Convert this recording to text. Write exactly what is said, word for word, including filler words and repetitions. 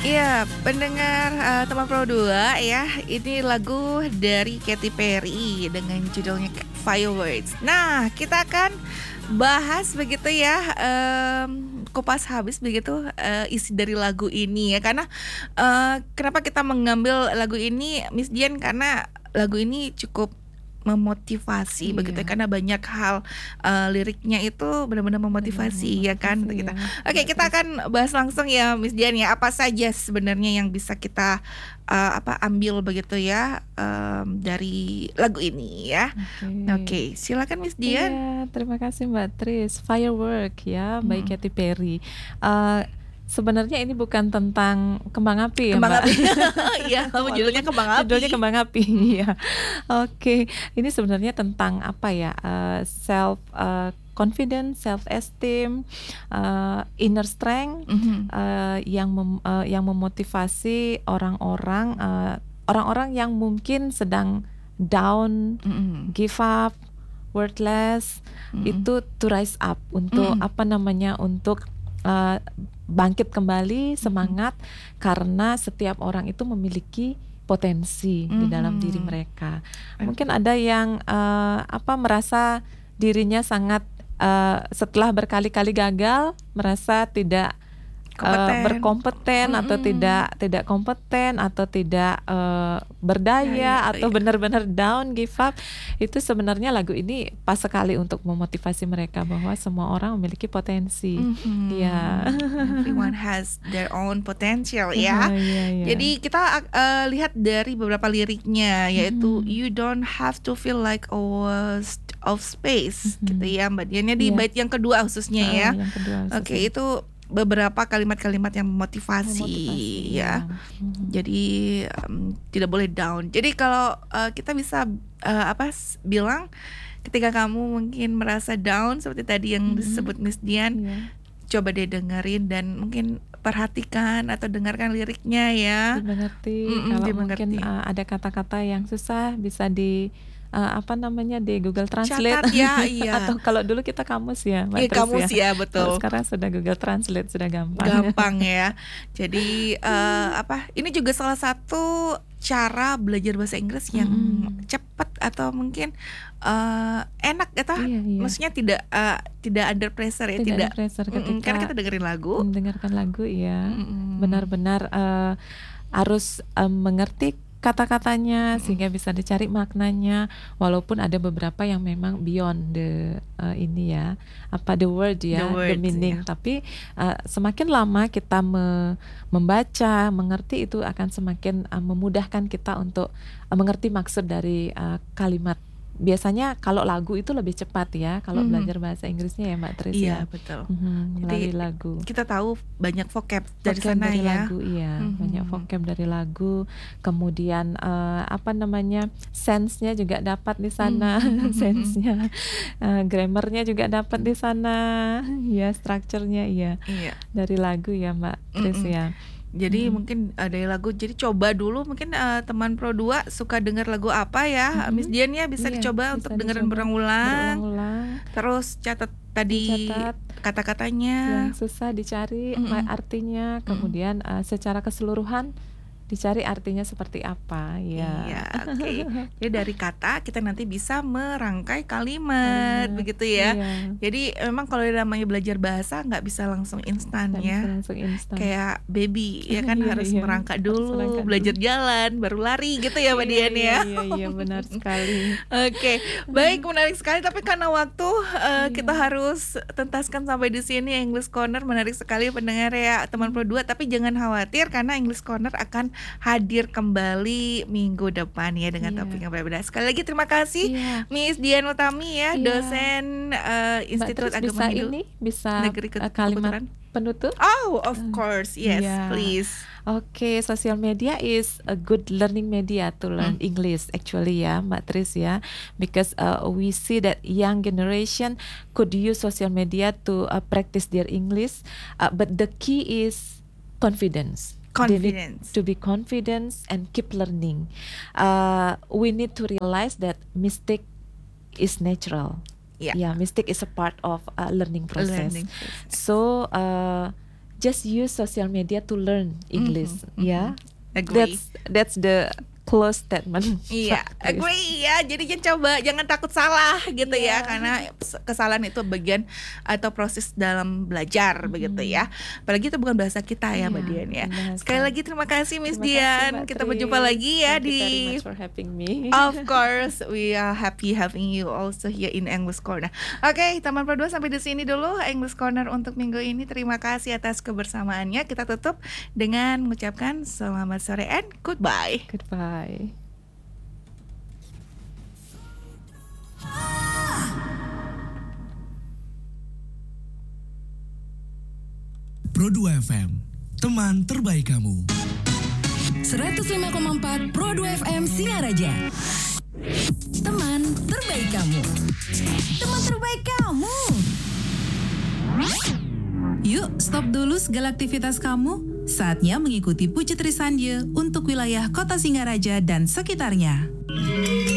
Iya, pendengar uh, teman Pro dua ya, ini lagu dari Katy Perry dengan judulnya Fireworks. Nah, kita akan bahas begitu ya, um, kupas habis begitu uh, isi dari lagu ini ya. Karena uh, kenapa kita mengambil lagu ini, Miss Dian, karena lagu ini cukup memotivasi Iya. begitu ya, karena banyak hal uh, liriknya itu benar-benar memotivasi ya kan Memotivasi, kita. ya. Oke, Ya, kita terus. akan bahas langsung ya Miss Dian ya, apa saja sebenarnya yang bisa kita uh, apa ambil begitu ya um, dari lagu ini ya. Oke. Oke, silakan Miss Dian. Iya, terima kasih Mbak Tris. Firework ya, by Hmm. Katy Perry. Uh, sebenarnya ini bukan tentang kembang api ya, Kembang Mbak. api. Iya, kamu judulnya kembang api. Judulnya kembang api. Ya. Oke, ini sebenarnya tentang apa ya? Uh, self uh, confidence, self esteem, uh, inner strength, Mhm. uh, yang mem, uh, yang memotivasi orang-orang uh, orang-orang yang mungkin sedang down, Mhm. give up, worthless, Mhm. itu to rise up untuk Mhm. apa namanya? Untuk uh, bangkit kembali, semangat, karena setiap orang itu memiliki potensi di dalam diri Mhm. mereka. Mungkin ada yang uh, apa merasa dirinya sangat uh, setelah berkali-kali gagal merasa tidak uh, Kompeten. berkompeten atau Mm-mm. tidak tidak kompeten atau tidak uh, berdaya Daya, atau iya. benar-benar down, give up. Itu sebenarnya lagu ini pas sekali untuk memotivasi mereka bahwa semua orang memiliki potensi. Mhm. Ya. Everyone has their own potential ya. Iya, iya. Jadi kita uh, lihat dari beberapa liriknya, yaitu Mhm. you don't have to feel like a waste of space, Mhm. gitu ya Mbak Dian. Di Iya. bait yang kedua khususnya Oh, ya. yang kedua Oke, khususnya. itu beberapa kalimat-kalimat yang memotivasi, Memotivasi, ya. ya. Mhm. Jadi um, tidak boleh down. Jadi kalau uh, kita bisa uh, apa s- bilang ketika kamu mungkin merasa down seperti tadi yang Mhm. disebut Miss Dian, Iya. coba deh dengerin dan mungkin perhatikan atau dengarkan liriknya ya. Dimengerti. Mm-mm, Kalau dimengerti. mungkin uh, ada kata-kata yang susah bisa di uh, apa namanya di Google Translate. Catat ya, iya. Atau kalau dulu kita kamus ya, Mbak Iya, Tris kamus ya, Kalau betul. sekarang sudah Google Translate, sudah gampang. Gampang ya. Jadi uh, apa? Ini juga salah satu cara belajar bahasa Inggris yang Mm-mm. cepat atau mungkin uh, enak gitu. Iya, iya. Maksudnya tidak uh, tidak under pressure ya, Tidak tidak. ada pressure Mm-mm, ketika karena kita dengerin lagu. mendengarkan lagu ya. Mm-mm. Benar-benar uh, harus um, mengerti kata-katanya sehingga bisa dicari maknanya, walaupun ada beberapa yang memang beyond the uh, ini ya apa the word The ya, words, meaning ya. tapi uh, semakin lama kita me- membaca mengerti itu akan semakin uh, memudahkan kita untuk uh, mengerti maksud dari uh, kalimat. Biasanya kalau lagu itu lebih cepat ya kalau Mhm. belajar bahasa Inggrisnya ya Mbak Tris Iya, ya. betul. Mhm, melalui Jadi lagu. kita tahu banyak vocab dari Vocab sana dari ya. lagu, iya, Mhm. banyak vocab dari lagu. Kemudian eh, apa namanya, sense-nya juga dapat di sana, Mhm. sense-nya, eh, grammar-nya juga dapat di sana, ya, structure-nya, iya, Iya. dari lagu ya Mbak Tris Mm-mm. ya. Jadi Mhm. mungkin ada lagu, jadi coba dulu mungkin uh, teman Pro dua suka dengar lagu apa ya, Mhm. Miss Dian ya, bisa Iya, dicoba bisa untuk dengerin dicoba berulang-ulang. berulang-ulang, Terus catat tadi dicatat kata-katanya. yang susah dicari Mm-mm. ma- artinya, Mm-mm. kemudian eh, secara keseluruhan dicari artinya seperti apa ya. Iya, oke. Jadi dari kata kita nanti bisa merangkai kalimat, Kalimat, begitu ya. iya. Jadi memang kalau namanya belajar bahasa nggak bisa langsung instan Nggak ya. bisa langsung instan. Kayak baby ya kan, Iya, harus iya. merangkak Harus dulu, merangkak belajar dulu. jalan, baru lari gitu ya Mbak Iya, Dian iya, ya. iya, iya, benar sekali. Oke, baik, menarik sekali. Tapi karena waktu uh, Iya. kita harus tuntaskan sampai di sini English Corner. Menarik sekali pendengar ya teman Pro dua. Tapi jangan khawatir karena English Corner akan hadir kembali minggu depan ya dengan Iya. topik yang berbeda. Sekali lagi terima kasih Iya. Miss Dian Utami ya, Iya. dosen uh, Mbak Institut Tris Agama bisa Hindu ini, bisa Negeri eh, kalimat Keputuran. penutup? Oh, of course, yes, Iya. please. Okay, social media is a good learning media to learn Mm. English actually ya, Mbak Tris ya, because uh, we see that young generation could use social media to uh, practice their English, uh, but the key is confidence. They need Confidence. to be confident and keep learning. Uh, we need to realize that mistake is natural. Yeah. Yeah, mistake is a part of uh, learning process. Learning process. So uh, just use social media to learn English. Mhm, Ya, Agree. that's that's the close statement. Iya, Please. agree ya. Jadi jangan coba, jangan takut salah gitu ya, Iya. karena kesalahan itu bagian atau proses dalam belajar begitu ya. Apalagi itu bukan bahasa kita ya, Mbak Iya, Dian ya. bahasa. Sekali lagi terima kasih Miss Terima kasih, Dian. Mbak Kita Tri. berjumpa lagi ya Thank you di very much for having me. Of course, we are happy having you also here in English Corner. Oke, Taman Pro dua sampai di sini dulu English Corner untuk minggu ini. Terima kasih atas kebersamaannya. Kita tutup dengan mengucapkan selamat sore and goodbye. Goodbye. Pro dua F M, teman terbaik kamu. seratus lima koma empat Pro dua F M Singaraja. Teman terbaik kamu. Teman terbaik kamu. Yuk, stop dulu segala aktivitas kamu. Saatnya mengikuti Puji Trisandya untuk wilayah Kota Singaraja dan sekitarnya.